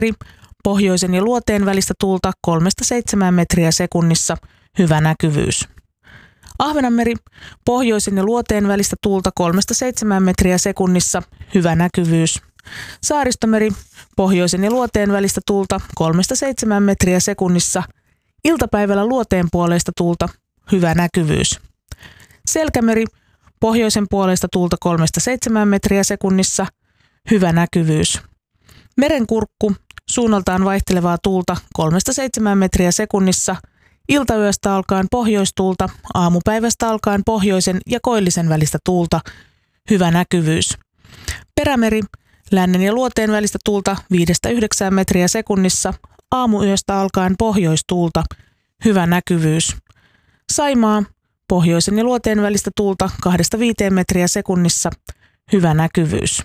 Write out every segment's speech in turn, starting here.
pohjoisen ja luoteen välistä tuulta 3-7 metriä sekunnissa, hyvä näkyvyys. Ahvenanmeri, pohjoisen ja luoteen välistä tuulta 3-7 metriä sekunnissa, hyvä näkyvyys. Saaristomeri, pohjoisen ja luoteen välistä tuulta 3-7 metriä sekunnissa, iltapäivällä luoteen puoleista tuulta, hyvä näkyvyys. Selkämeri, pohjoisen puoleista tuulta 3-7 metriä sekunnissa, hyvä näkyvyys. Merenkurkku, suunnaltaan vaihtelevaa tuulta 3-7 metriä sekunnissa, iltayöstä alkaen pohjoistuulta, aamupäivästä alkaen pohjoisen ja koillisen välistä tuulta, hyvä näkyvyys. Perämeri, lännen ja luoteen välistä tuulta 5-9 metriä sekunnissa, aamuyöstä alkaen pohjoistuulta, hyvä näkyvyys. Saimaa, pohjoisen ja luoteen välistä tuulta 2-5 metriä sekunnissa, hyvä näkyvyys.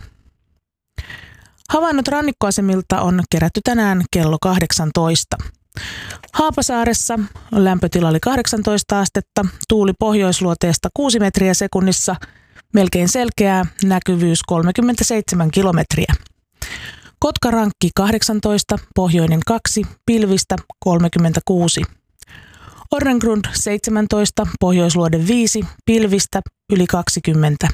Havainnot rannikkoasemilta on kerätty tänään kello 18. Haapasaaressa lämpötila oli 18 astetta, tuuli pohjoisluoteesta 6 metriä sekunnissa, melkein selkeää, näkyvyys 37 kilometriä. Kotkarankki 18, pohjoinen 2, pilvistä 36. Orrengrund 17, pohjoisluode 5, pilvistä yli 20.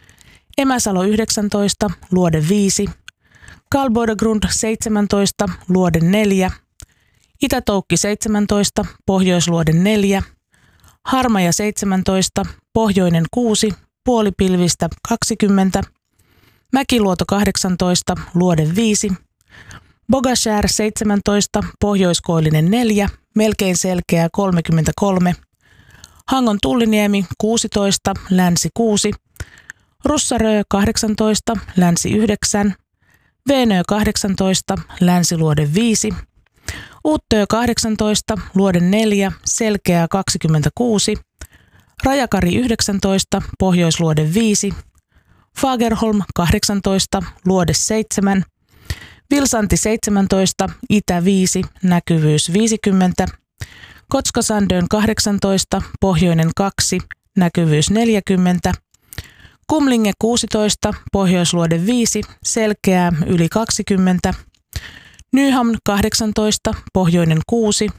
Emäsalo 19, luode 5. Kalboidagrund 17, luode 4. Itätoukki 17, pohjoisluode 4. Harmaja 17, pohjoinen 6, puolipilvistä 20. Mäkiluoto 18, luode 5. Bogashär 17, pohjoiskoillinen 4, melkein selkeä 33. Hangon Tulliniemi 16, länsi 6. Russarö 18, länsi 9. Veenö 18, länsiluode 5. Uuttöö 18, luode 4, selkeää 26. Rajakari 19, pohjoisluode 5. Fagerholm 18, luode 7. Vilsanti 17, itä 5, näkyvyys 50. Kotskasandön 18, pohjoinen 2, näkyvyys 40. Kumlinge 16, pohjoisluode 5, selkeää yli 20. Nyhamn 18, pohjoinen 6.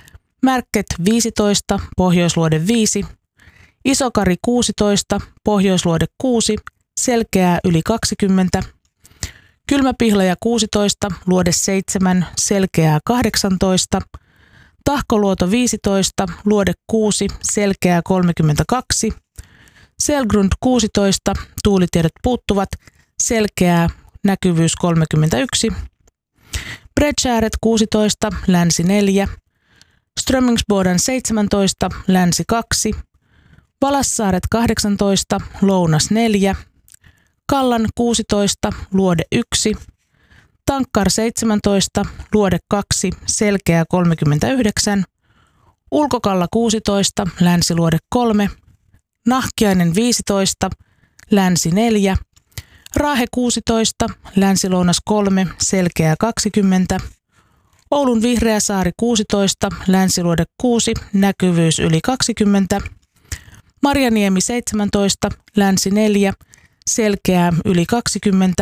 Märket 15, pohjoisluode 5. Isokari 16, pohjoisluode 6, selkeää yli 20. Kylmäpihlaja 16, luode 7, selkeää 18. Tahkoluoto 15, luode 6, selkeää 32. Selgrund 16, tuulitiedot puuttuvat, selkeää, näkyvyys 31. Bredshäret 16, länsi 4. Strömingsboden 17, länsi 2. Valassaaret 18, lounas 4. Kallan 16, luode 1. Tankkar 17, luode 2, selkeä 39. Ulkokalla 16, länsiluode 3. Nahkiainen 15, länsi 4. Raahe 16, länsilounas 3, selkeä 20. Oulun Vihreäsaari 16, länsiluode 6, näkyvyys yli 20. Marjaniemi 17, länsi 4, selkeää yli 20.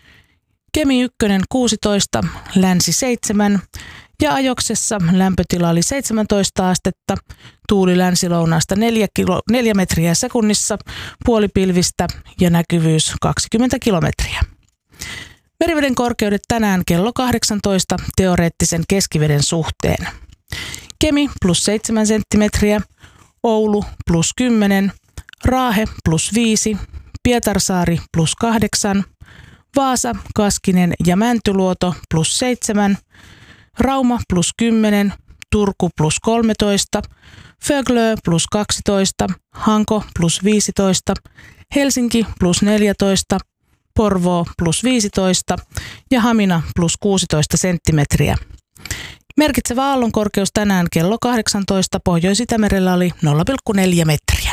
Kemi 1 16, länsi 7 ja Ajoksessa lämpötila oli 17 astetta, tuuli länsilounaasta 4 metriä sekunnissa, puolipilvistä ja näkyvyys 20 kilometriä. Meriveden korkeudet tänään kello 18 teoreettisen keskiveden suhteen. Kemi +7 senttimetriä, Oulu +10, Raahe +5, Pietarsaari +8, Vaasa, Kaskinen ja Mäntyluoto +7, Rauma +10, Turku +13, Föglö +12, Hanko +15, Helsinki +14, Porvoo +15 ja Hamina +16 senttimetriä. Merkitsevä aallonkorkeus tänään kello 18 Pohjois-Itämerellä oli 0,4 metriä.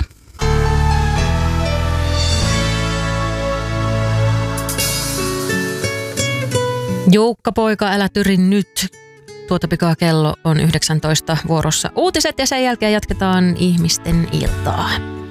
Joukka poika, älä tyri nyt. Tuota pikaa kello on 19 vuorossa uutiset ja sen jälkeen jatketaan ihmisten iltaa.